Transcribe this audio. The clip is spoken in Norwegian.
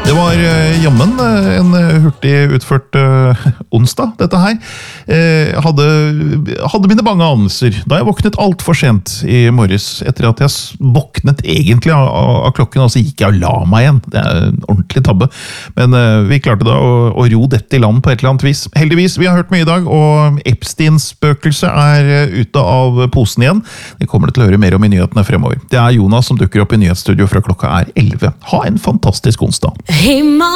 Det var jammen en hurtig utført onsdag, dette her. Hadde mine bange anelser da jeg våknet alt for sent i morges, etter at jeg våknet egentlig av klokken, og så gikk jeg og la meg igjen. Det en ordentlig tabbe. Men vi klarte da å ro dette i land på et eller annet vis. Heldigvis, vi har hørt mye i dag, og Epsteins spøkelse ute av posen igjen. Det kommer til å høre mer om i nyhetene fremover. Det Jonas som dukker opp i nyhetsstudio fra klokka 11. Ha en fantastisk onsdag. Hey, Mom.